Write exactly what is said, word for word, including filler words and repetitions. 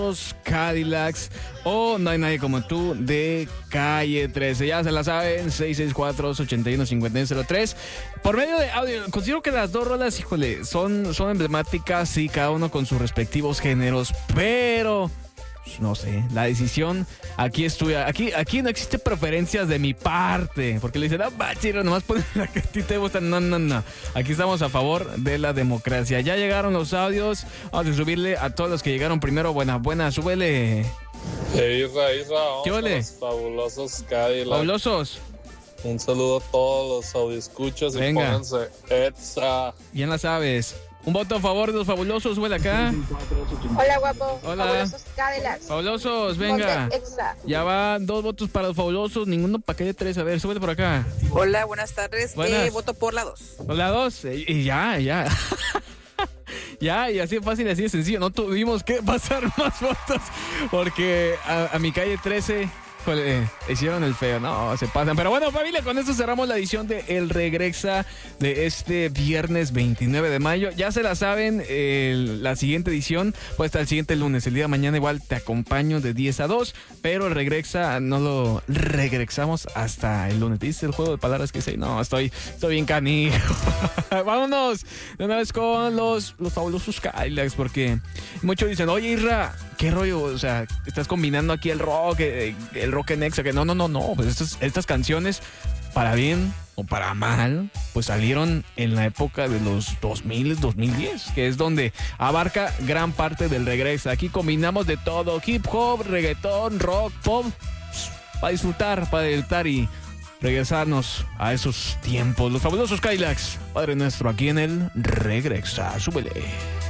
Los Cadillacs o No hay nadie como tú de Calle trece. Ya se la saben, seis seis cuatro, ocho uno, cinco uno cero tres. Por medio de audio, considero que las dos rolas, híjole, son, son emblemáticas, sí, cada uno con sus respectivos géneros, pero no sé, la decisión aquí estuve, aquí, aquí no existe preferencias de mi parte, porque le dicen, ah, bachero, nomás ponen la que a ti te gusta. No, no, no, aquí estamos a favor de la democracia. Ya llegaron los audios, vamos a subirle a todos los que llegaron primero. Buena, buena, súbele. Hey, Isra, Isra, vamos ¿Qué ole? a los fabulosos Cadillacs. Fabulosos. Un saludo a todos los audioscuchas y Venga. pónganse Etza. Bien la sabes. Un voto a favor de los fabulosos, súbele acá. Hola, guapo. Hola. Fabulosos Cadillacs. Fabulosos, venga. Ponte Exa. Ya va dos votos para los fabulosos, ninguno para Calle tres. A ver, súbele por acá. Hola, buenas tardes. Buenas. Eh, voto por la dos. Hola, dos. Y, y ya, ya. Ya, y así de fácil, así de sencillo. No tuvimos que pasar más votos porque a, a mi Calle trece, joder, hicieron el feo. No, se pasan. Pero bueno, familia, con esto cerramos la edición de El Regrexa de este viernes veintinueve de mayo. Ya se la saben, el, la siguiente edición puede estar el siguiente lunes. El día de mañana igual te acompaño de diez a dos, pero el Regrexa no lo regresamos hasta el lunes. ¿Viste el juego de palabras que hice? No, estoy, estoy bien canijo. Vámonos de una vez con los, los fabulosos Cadillacs, porque muchos dicen, oye, Isra, ¿qué rollo? O sea, estás combinando aquí el rock, el, el rock en exa, que no, no, no, no. Pues estas, estas canciones, para bien o para mal, pues salieron en la época de los dos mil, dos mil diez, que es donde abarca gran parte del regreso. Aquí combinamos de todo, hip hop, reggaetón, rock, pop, para disfrutar, para disfrutar y regresarnos a esos tiempos. Los fabulosos Cadillacs, Padre Nuestro, aquí en el Regresa. Súbele.